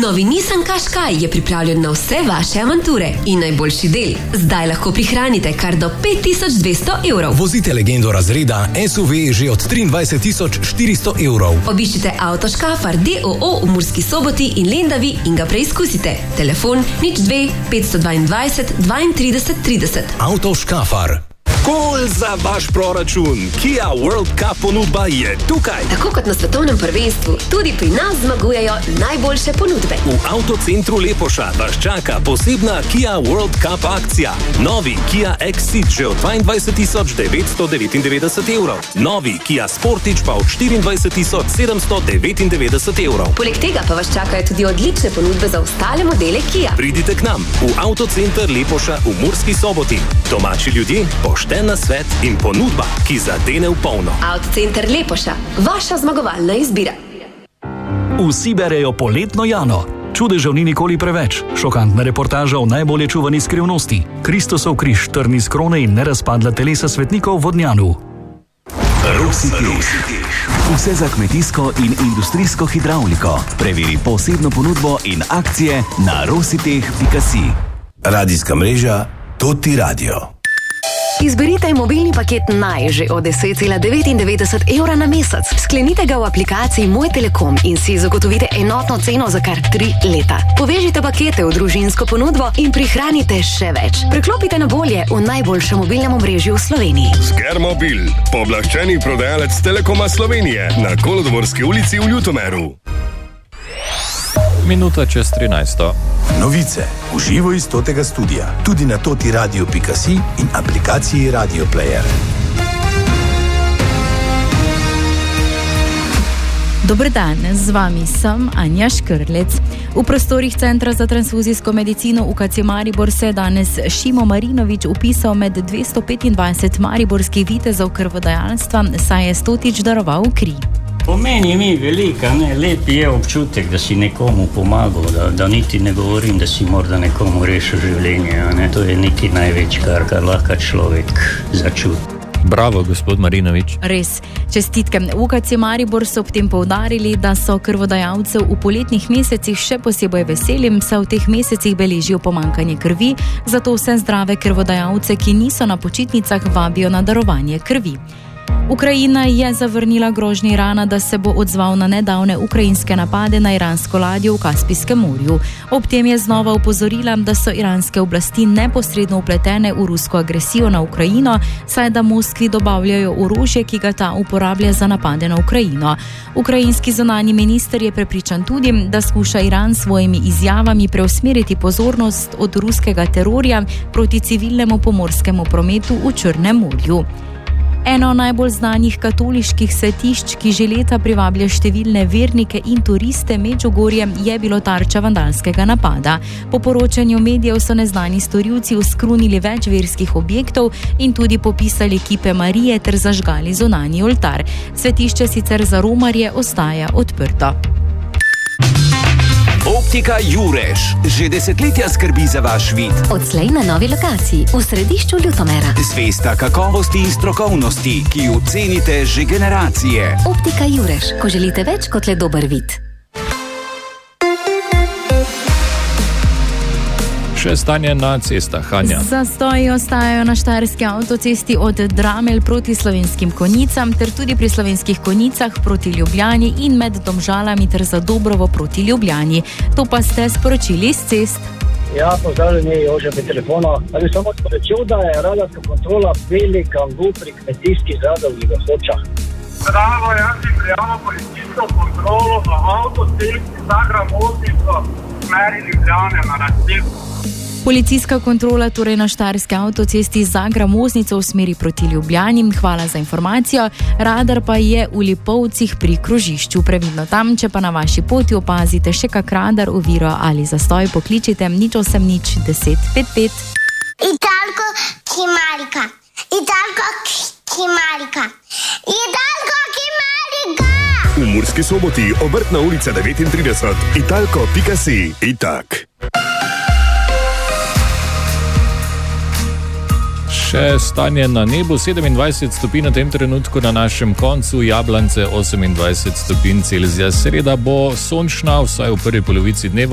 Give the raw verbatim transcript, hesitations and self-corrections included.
Novi Nissan Qashqai je pripravljen na vse vaše avanture. In najboljši del, zdaj lahko prihranite kar do pet tisoč dvesto evrov. Vozite legendo razreda S U V že od triindvajset tisoč štiristo evrov. Obiščite Avto Škafar D O O v Murski Soboti in Lendavi in ga preizkusite. Telefon nič dve petsto dvaindvajset dvaintrideset trideset. Avto Škafar. Gol za vaš proračun. Kia World Cup ponudba je tukaj. Tako kot na svetovnem prvenstvu, tudi pri nas zmagujejo najboljše ponudbe. V Avtocentru Lepoša vas čaka posebna Kia World Cup akcija. Novi Kia Exceed že od dvaindvajset tisoč devetsto devetindevetdeset evrov. Novi Kia Sportage pa od štiriindvajset tisoč sedemsto devetindevetdeset evrov. Poleg tega pa vas čakajo tudi odlične ponudbe za ostale modele Kia. Pridite k nam v Avtocenter Lepoša v Murski Soboti. Domači ljudje, pošteni na svet in ponudba, ki zadene v polno. Avtocenter Lepoša, vaša zmagovalna izbira. Vsi berejo poletno Jano. Čudežev ni nikoli preveč. Šokantna reportaža o najbolje čuvani skrivnosti. Kristusov križ, trni z krone in nerazpadla telesa svetnikov v Vodnjanu. Rositeh. Vse za kmetijsko in industrijsko hidravliko. Preveri posebno ponudbo in akcije na rositeh pika si. Radijska mreža Toti Radio. Izberite mobilni paket Naj že od deset cela devetindevetdeset evra na mesec. Sklenite ga v aplikaciji Moj Telekom in si zagotovite enotno ceno za kar tri leta. Povežite pakete v družinsko ponudbo in prihranite še več. Preklopite na bolje v najboljšem mobilnem omrežju v Sloveniji. Skermobil, pooblaščeni prodajalec Telekoma Slovenije na Kolodvorski ulici v Ljutomeru. Minuta čez trinajsto. Novice v živo iz Totega studia, tudi na toti radio pika si in aplikaciji Radio Player. Dober dan, z vami sem Anja Škrlec. V prostorih Centra za transfuzijsko medicino U K C Maribor se je danes Šimo Marinovič upisal med dvesto petindvajset mariborskih vitezov krvodajalstva, saj je stotič daroval kri. Pomeni mi velika, ne, lep je občutek, da si nekomu pomagal, da, da niti ne govorim, da si morda nekomu rešil življenje, ne, to je nekaj največ, kar, kar lahko človek začuti. Bravo, gospod Marinovič. Res, čestitke. V U K C Maribor so ob tem poudarili, da so krvodajalcev v poletnih mesecih še posebej veselim, saj v teh mesecih beležijo pomanjkanje krvi, zato vse zdrave krvodajalce, ki niso na počitnicah, vabijo na darovanje krvi. Ukrajina je zavrnila grožnje Irana, da se bo odzval na nedavne ukrajinske napade na iransko ladjo v Kaspijskem morju. Ob tem je znova opozorila, da so iranske oblasti neposredno vpletene v rusko agresijo na Ukrajino, saj da Moskvi dobavljajo orožje, ki ga ta uporablja za napade na Ukrajino. Ukrajinski zunanji minister je prepričan tudi, da skuša Iran s svojimi izjavami preusmeriti pozornost od ruskega terorja proti civilnemu pomorskemu prometu v Črnem morju. Eno najbolj znanih katoliških svetišč, ki že leta privablja številne vernike in turiste Medžugorje, je bilo tarča vandalskega napada. Po poročanju medijev so neznani storilci uskrunili več verskih objektov in tudi popisali kipe Marije ter zažgali zunanji oltar. Svetišče sicer za romarje ostaja odprto. Optika Jurež že desetletja skrbi za vaš vid. Odslej na novi lokaciji v središču Ljutomera. Zvesta kakovosti in strokovnosti, ki jo cenite že generacije. Optika Jurež, ko želite več kot le dober vid. Še stanje na cestah, Anja. Zastoji ostajajo na štajerski avtocesti od Dramelj proti Slovenskim Konjicam ter tudi pri Slovenskih Konjicah proti Ljubljani in med Domžalami ter Zadobrovo proti Ljubljani. To pa ste sporočili iz cest. Ja, pozdravljeni, Jože pri telefonu. Ali samo sporočil, da je radarska kontrola Beli Kangu pri kmetijskih zadovih v Hočah. Bravo, jaz si prijavljam policijsko kontrolo v avtocesti Zagra-Moznico v smeri Ljubljane na razcepu. Policijska kontrola torej na štajerski avtocesti Zagra-Moznico v smeri proti Ljubljani. Hvala za informacijo. Radar pa je v Lipovcih pri krožišču. Previdno tam, če pa na vaši poti opazite še kak radar, oviro ali zastoj, pokličite nič osem nič deset pet pet. Italko Kimarika. Italko Kimarika. Italko Kimarika. V Murski Soboti, Obrtna ulica devetintrideset. Italko pika si. Itak. Še stanje na nebu, sedemindvajset stopinj na tem trenutku, na našem koncu Jablance osemindvajset stopinj Celzija. Sreda bo sončna, vsaj v prvi polovici dneva.